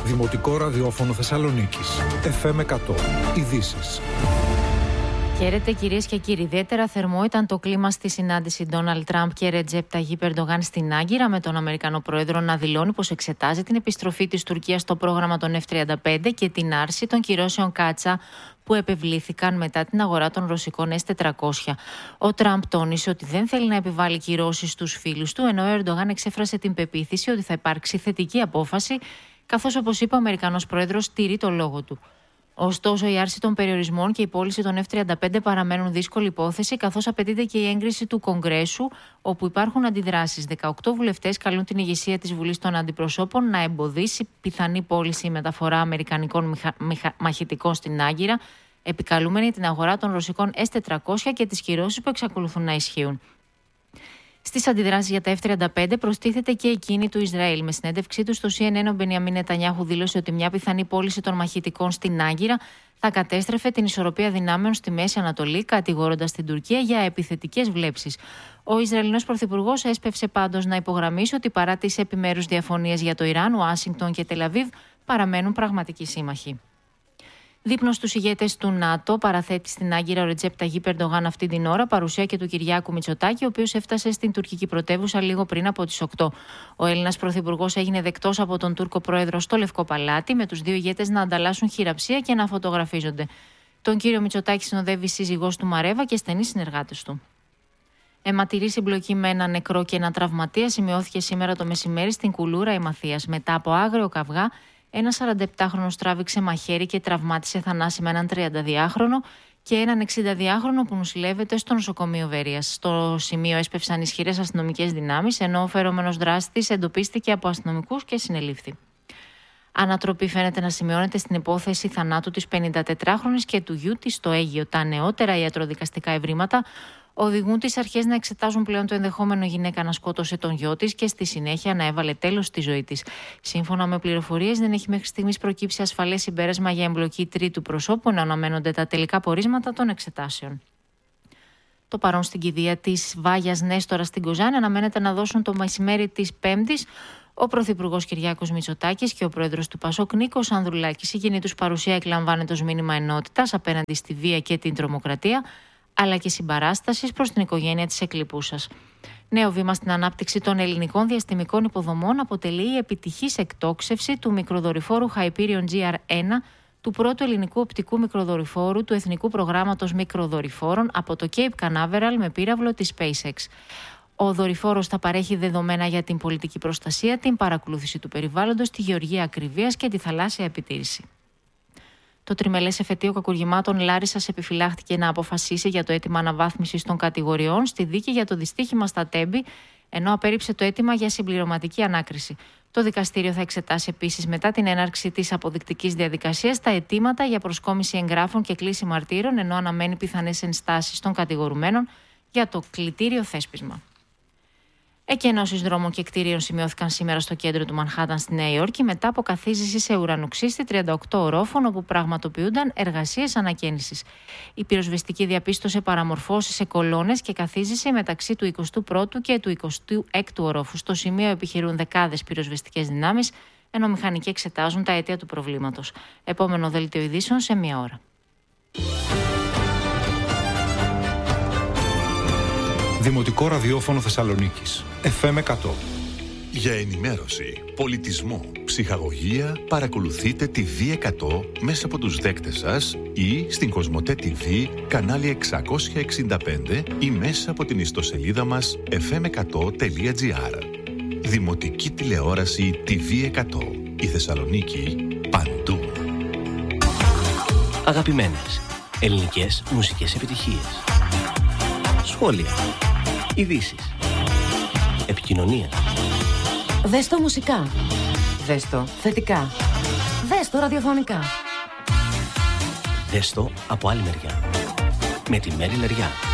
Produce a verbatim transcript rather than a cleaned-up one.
Δημοτικό ραδιόφωνο Θεσσαλονίκης. εφ εμ εκατό. Ειδήσεις. Χαίρετε κυρίες και κύριοι. Ιδιαίτερα θερμό ήταν το κλίμα στη συνάντηση Ντόναλντ Τραμπ και Ρετζέπ Ταγίπ Ερντογάν στην Άγκυρα, με τον Αμερικανό Πρόεδρο να δηλώνει πως εξετάζει την επιστροφή της Τουρκίας στο πρόγραμμα των εφ τριάντα πέντε και την άρση των κυρώσεων Κάτσα που επευλήθηκαν μετά την αγορά των ρωσικών ες τετρακόσια. Ο Τραμπ τόνισε ότι δεν θέλει να επιβάλλει κυρώσεις στους φίλους του, ενώ ο Ερντογάν εξέφρασε την πεποίθηση ότι θα υπάρξει θετική απόφαση, καθώς, όπως είπε ο Αμερικανός Πρόεδρος, τηρεί το λόγο του. Ωστόσο, η άρση των περιορισμών και η πώληση των εφ τριάντα πέντε παραμένουν δύσκολη υπόθεση, καθώς απαιτείται και η έγκριση του Κογκρέσου, όπου υπάρχουν αντιδράσεις. δεκαοκτώ βουλευτές καλούν την ηγεσία της Βουλής των Αντιπροσώπων να εμποδίσει πιθανή πώληση ή μεταφορά αμερικανικών μηχα... μηχα... μαχητικών στην Άγκυρα, επικαλούμενη την αγορά των ρωσικών ες τετρακόσια και τις κυρώσεις που εξακολουθούν να ισχύουν. Στις αντιδράσεις για τα εφ τριάντα πέντε προστίθεται και εκείνη του Ισραήλ. Με συνέντευξή του στο σι εν εν, ο Μπενιαμίν Νετανιάχου δήλωσε ότι μια πιθανή πώληση των μαχητικών στην Άγκυρα θα κατέστρεφε την ισορροπία δυνάμεων στη Μέση Ανατολή, κατηγορώντας την Τουρκία για επιθετικές βλέψεις. Ο Ισραηλινός Πρωθυπουργός έσπευσε πάντως να υπογραμμίσει ότι παρά τις επιμέρους διαφωνίες για το Ιράν, Ουάσιγκτον και Τελαβίβ παραμένουν πραγματικοί σύμμαχοι. Δείπνο στους ηγέτες του ΝΑΤΟ παραθέτει στην Άγκυρα ο Ρετζέπ Ταγίπ Ερντογάν αυτή την ώρα, παρουσία και του Κυριάκου Μητσοτάκη, ο οποίος έφτασε στην τουρκική πρωτεύουσα λίγο πριν από τις οκτώ. Ο Έλληνας Πρωθυπουργός έγινε δεκτός από τον Τούρκο Πρόεδρο στο Λευκό Παλάτι, με τους δύο ηγέτες να ανταλλάσσουν χειραψία και να φωτογραφίζονται. Τον κύριο Μητσοτάκη συνοδεύει η σύζυγός του Μαρέβα και στενοί συνεργάτες του. Αιματηρή συμπλοκή με ένα νεκρό και ένα τραυματία σημειώθηκε σήμερα το μεσημέρι στην Κουλούρα Ημαθίας. Μετά από άγριο καυγά, ένας σαρανταεπτάχρονος τράβηξε μαχαίρι και τραυμάτισε θανάσιμα έναν τριανταδυάχρονο και έναν εξηνταδυάχρονο που νοσηλεύεται στο νοσοκομείο Βέρειας. Στο σημείο έσπευσαν ισχυρές αστυνομικές δυνάμεις, ενώ ο φερόμενος δράστης εντοπίστηκε από αστυνομικούς και συνελήφθη. Ανατροπή φαίνεται να σημειώνεται στην υπόθεση θανάτου της πενηντατετράχρονης και του γιού της στο Αίγυο. Τα νεότερα ιατροδικαστικά ευρήματα οδηγούν τις αρχές να εξετάζουν πλέον το ενδεχόμενο γυναίκα να σκότωσε τον γιο της και στη συνέχεια να έβαλε τέλος στη ζωή της. Σύμφωνα με πληροφορίες, δεν έχει μέχρι στιγμής προκύψει ασφαλές συμπέρασμα για εμπλοκή τρίτου προσώπου, να αναμένονται τα τελικά πορίσματα των εξετάσεων. Το παρόν στην κηδεία της Βάγιας Νέστορα στην Κοζάνη αναμένεται να δώσουν το μεσημέρι της Πέμπτης ο Πρωθυπουργός Κυριάκος Μητσοτάκης και ο Πρόεδρος του Πασόκ Νίκος Ανδρουλάκης. Η κοινή τους παρουσία εκλαμβάνεται ως μήνυμα ενότητας απέναντι στη βία και την τρομοκρατία, αλλά και συμπαράστασης προς την οικογένεια της εκλειπούσας. Νέο βήμα στην ανάπτυξη των ελληνικών διαστημικών υποδομών αποτελεί η επιτυχής εκτόξευση του μικροδορυφόρου Hyperion τζι αρ ένα, του πρώτου ελληνικού οπτικού μικροδορυφόρου του Εθνικού Προγράμματος Μικροδορυφόρων από το Cape Canaveral με πύραυλο της SpaceX. Ο δορυφόρος θα παρέχει δεδομένα για την πολιτική προστασία, την παρακολούθηση του περιβάλλοντος, τη γεωργία ακριβίας και τη θαλάσσια επιτήρηση. Το τριμελές εφετείο κακουργημάτων Λάρισσας επιφυλάχθηκε να αποφασίσει για το αίτημα αναβάθμισης των κατηγοριών στη δίκη για το δυστύχημα στα Τέμπη, ενώ απέρριψε το αίτημα για συμπληρωματική ανάκριση. Το δικαστήριο θα εξετάσει επίσης, μετά την έναρξη της αποδεικτικής διαδικασίας, τα αιτήματα για προσκόμιση εγγράφων και κλίση μαρτύρων, ενώ αναμένει πιθανές ενστάσεις των κατηγορουμένων για το κλητήριο θέσπισμα. Εκενώσεις δρόμων και κτίριων σημειώθηκαν σήμερα στο κέντρο του Μανχάταν στη Νέα Υόρκη, μετά από καθίζηση σε ουρανοξύστη τριάντα οκτώ ορόφων, όπου πραγματοποιούνταν εργασίες ανακαίνησης. Η πυροσβεστική διαπίστωσε παραμορφώσεις σε κολόνες και καθίζηση μεταξύ του εικοστού πρώτου και του εικοστού έκτου ορόφου. Στο σημείο επιχειρούν δεκάδες πυροσβεστικές δυνάμεις, ενώ μηχανικοί εξετάζουν τα αίτια του προβλήματος. Επόμενο δελτίο ειδήσεων σε μία ώρα. Δημοτικό ραδιόφωνο Θεσσαλονίκης. εφ εμ εκατό. Για ενημέρωση, πολιτισμό, ψυχαγωγία, παρακολουθείτε τη βι εκατό μέσα από τους δέκτες σας ή στην Κοσμοτέ τι βι, κανάλι εξακόσια εξήντα πέντε ή μέσα από την ιστοσελίδα μας εφ εμ εκατό τελεία τζι άρ. Δημοτική τηλεόραση τι βι εκατό. Η Θεσσαλονίκη παντού. Αγαπημένες ελληνικές μουσικές επιτυχίες. Σχόλια. Ειδήσεις. Επικοινωνία. Δες το μουσικά. Δες το θετικά. Δες το ραδιοφωνικά. Δες το από άλλη μεριά. Με τη Μέρη Λεριά.